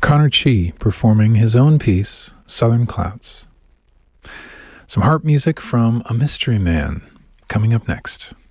Connor Chi performing his own piece, Southern Clouds. Some harp music from A Mystery Man coming up next.